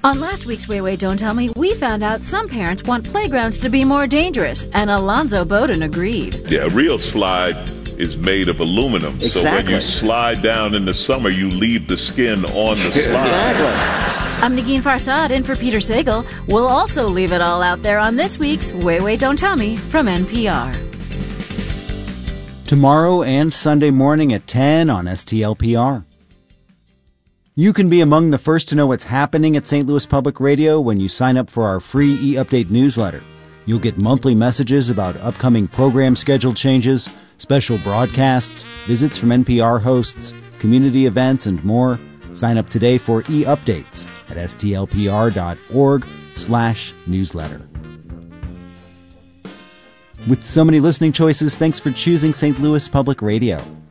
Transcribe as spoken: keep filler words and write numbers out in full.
On last week's Way Way Don't Tell Me, we found out some parents want playgrounds to be more dangerous, and Alonzo Bowden agreed. Yeah, a real slide is made of aluminum. Exactly. So when you slide down in the summer, you leave the skin on the slide. Exactly. I'm Negin Farsad in for Peter Sagal. We'll also leave it all out there on this week's Way Way Don't Tell Me from N P R. Tomorrow and Sunday morning at ten on S T L P R. You can be among the first to know what's happening at Saint Louis Public Radio when you sign up for our free e-update newsletter. You'll get monthly messages about upcoming program schedule changes, special broadcasts, visits from N P R hosts, community events, and more. Sign up today for e-updates at stlpr.org slash newsletter. With so many listening choices, thanks for choosing Saint Louis Public Radio.